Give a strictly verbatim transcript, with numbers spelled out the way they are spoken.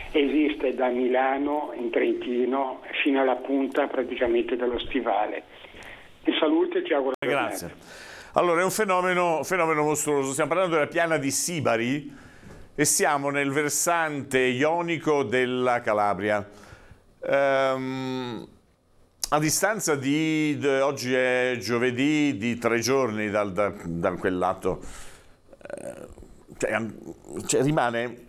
esiste da Milano in Trentino fino alla punta praticamente dello stivale. Ti saluto e ti auguro. Grazie. Allora, è un fenomeno, fenomeno mostruoso. Stiamo parlando della piana di Sibari e siamo nel versante ionico della Calabria. Ehm, a distanza di, oggi è giovedì, di tre giorni dal, da, da quel lato, eh, cioè, cioè rimane